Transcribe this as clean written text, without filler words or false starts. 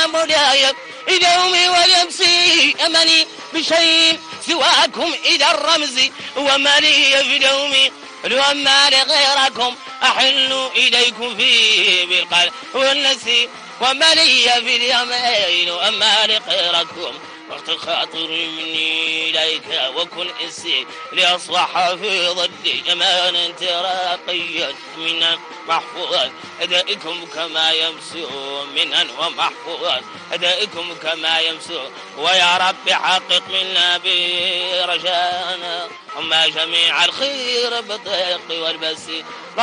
مولاي يومي ويمسي أمني بشيء سواكم إذا الرمز ومالي في يومي وما لغيركم أحل إليكم فيه بالقلب والنسي ومالي في اليمين وما لغيركم وقت خاطر مني إليك وكن إنسي لأصبح في ضدي أمانا تراقيا منا محفوظ أدائكم كما يمسو منا ومحفوظ أدائكم كما يمسو ويا رب حقق منا برجانا وما جميع الخير بالضيق والبسي